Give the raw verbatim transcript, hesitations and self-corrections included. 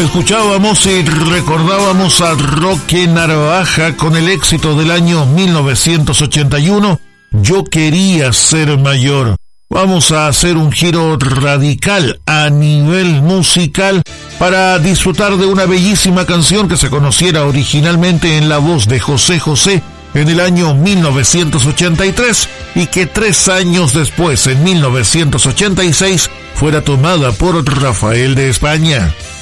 Escuchábamos y recordábamos a Roque Narvaja con el éxito del año mil novecientos ochenta y uno, Yo quería ser mayor. Vamos a hacer un giro radical a nivel musical para disfrutar de una bellísima canción que se conociera originalmente en la voz de José José en el año mil novecientos ochenta y tres y que tres años después, en mil novecientos ochenta y seis, fuera tomada por Rafael de España.